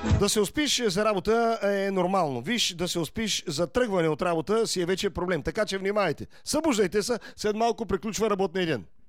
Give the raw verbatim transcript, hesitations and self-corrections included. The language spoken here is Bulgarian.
Да се успиш за работа е нормално. Виж, да се успиш за тръгване от работа си е вече проблем. Така че внимайте. Събуждайте се, след малко приключва работния ден.